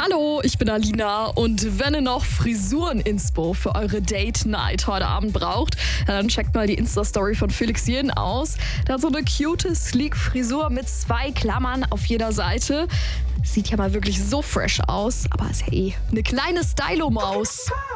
Hallo, ich bin Alina und wenn ihr noch Frisuren-Inspo für eure Date-Night heute Abend braucht, dann checkt mal die Insta-Story von Felix Jen aus. Der hat so eine cute, sleek Frisur mit 2 Klammern auf jeder Seite. Sieht ja mal wirklich so fresh aus, aber ist ja eh eine kleine Stylo-Maus.